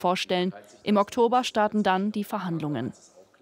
vorstellen. Im Oktober starten dann die Verhandlungen.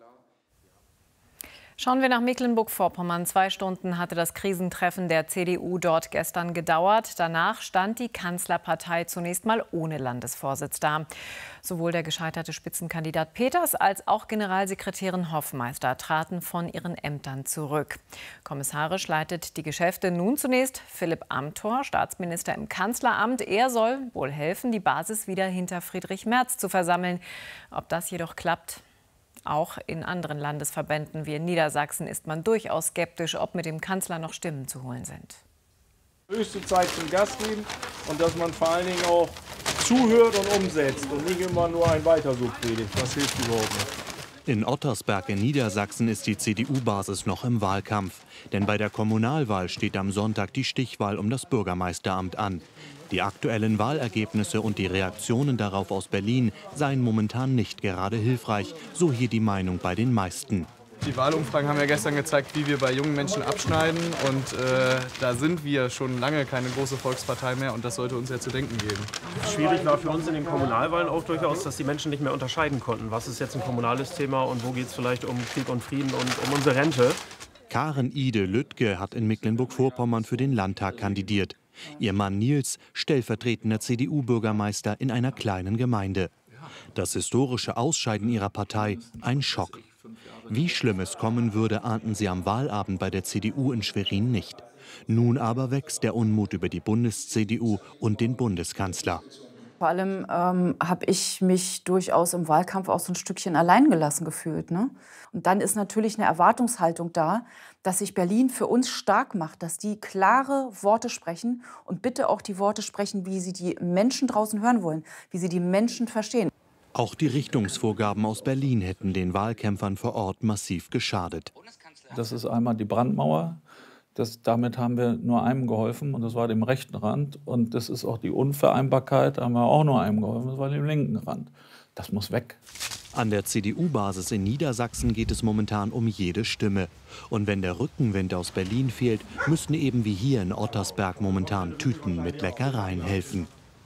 Schauen wir nach Mecklenburg-Vorpommern. 2 Stunden hatte das Krisentreffen der CDU dort gestern gedauert. Danach stand die Kanzlerpartei zunächst mal ohne Landesvorsitz da. Sowohl der gescheiterte Spitzenkandidat Peters als auch Generalsekretärin Hoffmeister traten von ihren Ämtern zurück. Kommissarisch leitet die Geschäfte nun zunächst Philipp Amthor, Staatsminister im Kanzleramt. Er soll wohl helfen, die Basis wieder hinter Friedrich Merz zu versammeln. Ob das jedoch klappt? Auch in anderen Landesverbänden wie in Niedersachsen ist man durchaus skeptisch, ob mit dem Kanzler noch Stimmen zu holen sind. Höchste Zeit zum Gas geben und dass man vor allen Dingen auch zuhört und umsetzt und nicht immer nur ein Weiter so predigt. Das hilft überhaupt nicht. In Ottersberg in Niedersachsen ist die CDU-Basis noch im Wahlkampf. Denn bei der Kommunalwahl steht am Sonntag die Stichwahl um das Bürgermeisteramt an. Die aktuellen Wahlergebnisse und die Reaktionen darauf aus Berlin seien momentan nicht gerade hilfreich, so hier die Meinung bei den meisten. Die Wahlumfragen haben ja gestern gezeigt, wie wir bei jungen Menschen abschneiden. Und da sind wir schon lange keine große Volkspartei mehr. Und das sollte uns ja zu denken geben. Schwierig war für uns in den Kommunalwahlen auch durchaus, dass die Menschen nicht mehr unterscheiden konnten. Was ist jetzt ein kommunales Thema und wo geht es vielleicht um Krieg und Frieden und um unsere Rente? Karen Ide Lüttke hat in Mecklenburg-Vorpommern für den Landtag kandidiert. Ihr Mann Nils, stellvertretender CDU-Bürgermeister in einer kleinen Gemeinde. Das historische Ausscheiden ihrer Partei ein Schock. Wie schlimm es kommen würde, ahnten sie am Wahlabend bei der CDU in Schwerin nicht. Nun aber wächst der Unmut über die Bundes-CDU und den Bundeskanzler. Vor allem habe ich mich durchaus im Wahlkampf auch so ein Stückchen alleingelassen gefühlt. Ne? Und dann ist natürlich eine Erwartungshaltung da, dass sich Berlin für uns stark macht, dass die klare Worte sprechen und bitte auch die Worte sprechen, wie sie die Menschen draußen hören wollen, wie sie die Menschen verstehen. Auch die Richtungsvorgaben aus Berlin hätten den Wahlkämpfern vor Ort massiv geschadet. Das ist einmal die Brandmauer. Damit haben wir nur einem geholfen, und das war dem rechten Rand. Und das ist auch die Unvereinbarkeit, da haben wir auch nur einem geholfen, das war dem linken Rand. Das muss weg. An der CDU-Basis in Niedersachsen geht es momentan um jede Stimme. Und wenn der Rückenwind aus Berlin fehlt, müssten eben wie hier in Ottersberg momentan Tüten mit Leckereien helfen.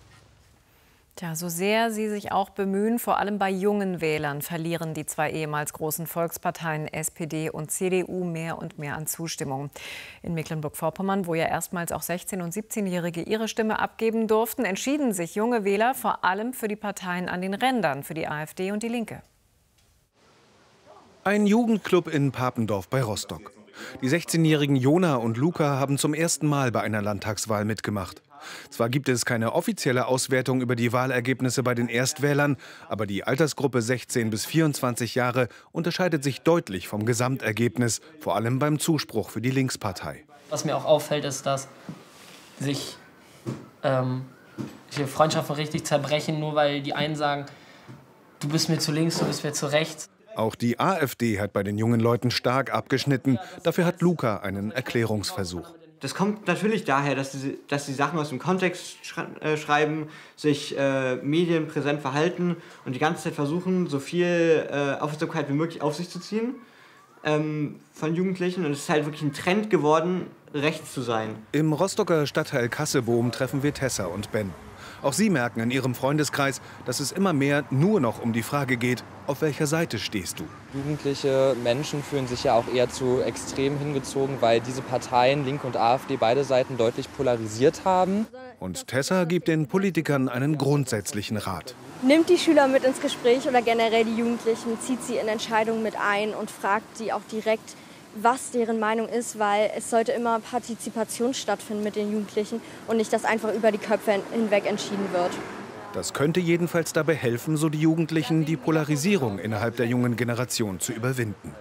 Tja, so sehr sie sich auch bemühen, vor allem bei jungen Wählern verlieren die 2 ehemals großen Volksparteien SPD und CDU mehr und mehr an Zustimmung. In Mecklenburg-Vorpommern, wo ja erstmals auch 16- und 17-Jährige ihre Stimme abgeben durften, entschieden sich junge Wähler vor allem für die Parteien an den Rändern, für die AfD und die Linke. Ein Jugendclub in Papendorf bei Rostock. Die 16-jährigen Jona und Luca haben zum ersten Mal bei einer Landtagswahl mitgemacht. Zwar gibt es keine offizielle Auswertung über die Wahlergebnisse bei den Erstwählern, aber die Altersgruppe 16 bis 24 Jahre unterscheidet sich deutlich vom Gesamtergebnis, vor allem beim Zuspruch für die Linkspartei. Was mir auch auffällt, ist, dass sich Freundschaften richtig zerbrechen, nur weil die einen sagen, du bist mir zu links, du bist mir zu rechts. Auch die AfD hat bei den jungen Leuten stark abgeschnitten. Dafür hat Luca einen Erklärungsversuch. Das kommt natürlich daher, dass sie Sachen aus dem Kontext schreiben, sich medienpräsent verhalten und die ganze Zeit versuchen, so viel Aufmerksamkeit wie möglich auf sich zu ziehen von Jugendlichen. Und es ist halt wirklich ein Trend geworden, rechts zu sein. Im Rostocker Stadtteil Kassebohm treffen wir Tessa und Ben. Auch sie merken in ihrem Freundeskreis, dass es immer mehr nur noch um die Frage geht, auf welcher Seite stehst du? Jugendliche Menschen fühlen sich ja auch eher zu extrem hingezogen, weil diese Parteien, Linke und AfD, beide Seiten deutlich polarisiert haben. Und Tessa gibt den Politikern einen grundsätzlichen Rat. Nimmt die Schüler mit ins Gespräch oder generell die Jugendlichen, zieht sie in Entscheidungen mit ein und fragt sie auch direkt, was deren Meinung ist, weil es sollte immer Partizipation stattfinden mit den Jugendlichen und nicht, dass einfach über die Köpfe hinweg entschieden wird. Das könnte jedenfalls dabei helfen, so die Jugendlichen, die Polarisierung innerhalb der jungen Generation zu überwinden.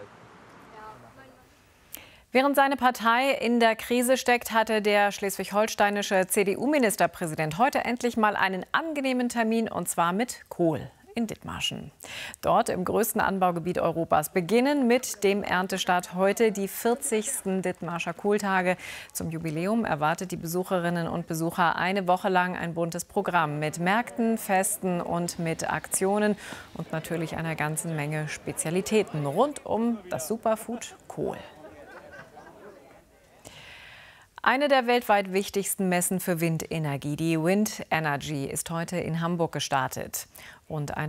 Während seine Partei in der Krise steckt, hatte der schleswig-holsteinische CDU-Ministerpräsident heute endlich mal einen angenehmen Termin, und zwar mit Kohl in Dithmarschen. Dort im größten Anbaugebiet Europas beginnen mit dem Erntestart heute die 40. Dithmarscher Kohltage. Zum Jubiläum erwartet die Besucherinnen und Besucher eine Woche lang ein buntes Programm mit Märkten, Festen und mit Aktionen und natürlich einer ganzen Menge Spezialitäten rund um das Superfood Kohl. Eine der weltweit wichtigsten Messen für Windenergie, die Wind Energy, ist heute in Hamburg gestartet. Rund